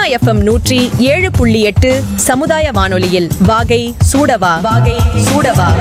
FM 107.8 சமுதாய வானொலியில் வாகை சூடவா வாகை சூடவா.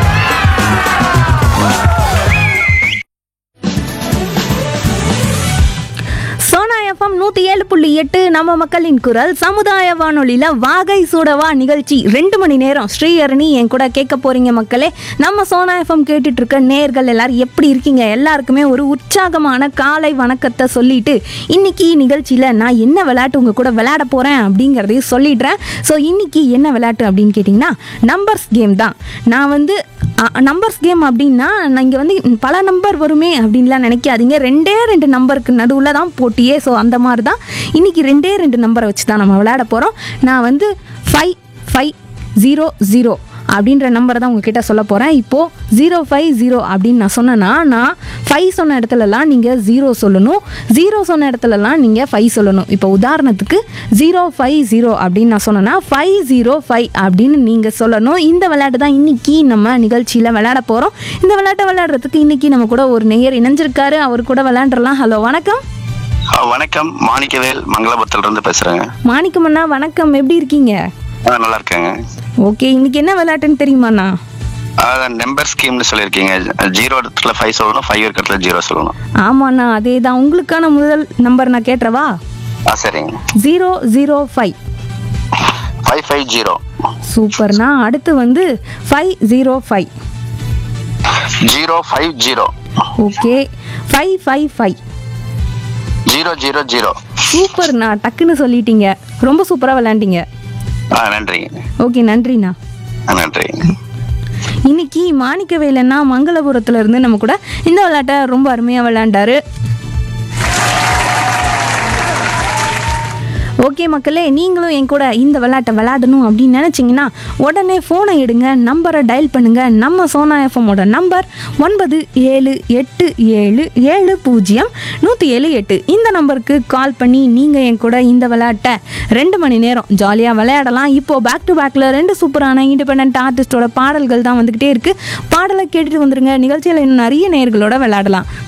சோனா எஃப்எம் 107.8 நம்ம மக்களின் குரல் சமுதாய வானொலியில் வாகை சூடவா நிகழ்ச்சி 2 மணி நேரம் ஸ்ரீஹரணி என் கூட கேட்க போறீங்க மக்களே. நம்ம சோனா எஃப்எம் கேட்டுட்டு இருக்க நேயர்கள் எல்லாரும் எப்படி இருக்கீங்க? எல்லாருக்குமே ஒரு உற்சாகமான காலை வணக்கத்தை சொல்லிட்டு இன்னைக்கு நிகழ்ச்சியில் நான் என்ன விளையாட்டு உங்க கூட விளையாட போறேன் அப்படிங்கிறதையும் சொல்லிடுறேன். ஸோ இன்னைக்கு என்ன விளையாட்டு அப்படின்னு கேட்டிங்கன்னா நம்பர்ஸ் கேம் தான். நான் வந்து நம்பர்ஸ் கேம் அப்படின்னா இங்கே வந்து பல நம்பர் வருமே அப்படின்லாம் நினைக்காதீங்க. 2 நம்பருக்கு நடுவில் தான் போட்டியே. ஸோ அந்த மாதிரி தான் இன்றைக்கி 2 நம்பரை வச்சு தான் நம்ம விளையாட போகிறோம். நான் வந்து 5500 அப்படின்ற நம்பரை தான் உங்ககிட்ட சொல்ல போகிறேன். இப்போது 050 அப்படின்னு நான் சொன்னேன்னா நான் 5 சொன்ன இடத்துலலாம் நீங்கள் 0 சொல்லணும், 0 சொன்ன இடத்துலலாம் நீங்கள் 5 சொல்லணும். இப்போ உதாரணத்துக்கு 050 அப்படின்னு நான் சொன்னேன்னா 505 அப்படின்னு நீங்கள் சொல்லணும். இந்த விளையாட்டு தான் இன்றைக்கி நம்ம நிகழ்ச்சியில் விளையாட போகிறோம். இந்த விளையாட்டை விளையாடுறதுக்கு இன்றைக்கி நம்ம கூட ஒரு நேயர் இணைஞ்சிருக்காரு. அவர் கூட விளையாண்டுறலாம். ஹலோ, வணக்கம். வணக்கம், மாணிக்கவேல் மங்களபுரத்துல இருந்து பேசுறேங்க. மாணிக்கமண்ணா வணக்கம், எப்படி இருக்கீங்க? நல்லா இருக்கேங்க. ஓகே, இன்னைக்கு என்ன விளையாட்டுன்னு தெரியுமாண்ணா? நம்பர் ஸ்கீம்னு சொல்லியிருக்கீங்க. 0 இடத்துல 5 சொல்லணும், 5 இடத்துல 0 சொல்லணும். ஆமாண்ணா, அதே தான். உங்களுக்கான முதல் நம்பர் நான் கேட்டுறவா? சரிங்க. 005. 550. சூப்பர்ண்ணா. அடுத்து வந்து 505. 050. ஓகே, 555. 000. சூப்பர்ண்ணா, டக்குன்னு சொல்லிட்டீங்க. ரொம்ப சூப்பராக விளையாண்டீங்க. நன்றிங்க. ஓகே, நன்றிண்ணா. நன்றிங்க. இன்னைக்கு மாணிக்கவேலண்ணா மங்களபுரத்துல இருந்து நம்ம கூட இந்த விளையாட்டை ரொம்ப அருமையாக விளையாண்டாரு. ஓகே மக்களே, நீங்களும் என் கூட இந்த விளையாட்டை விளையாடணும் அப்படின்னு நினச்சிங்கன்னா உடனே ஃபோனை எடுங்க, நம்பரை டயல் பண்ணுங்கள். நம்ம சோனா எஃப்எம்மோட நம்பர் 9777700178. இந்த நம்பருக்கு கால் பண்ணி நீங்கள் என் கூட இந்த விளையாட்டை 2 மணி நேரம் ஜாலியாக விளையாடலாம். இப்போது பேக் டு பேக்கில் 2 சூப்பரான இண்டிபெண்ட் ஆர்டிஸ்டோட பாடல்கள் தான் வந்துக்கிட்டே இருக்குது. பாடலை கேட்டுட்டு வந்துருங்க. நிகழ்ச்சியில் இன்னும் நிறைய நேயர்களோட விளையாடலாம்.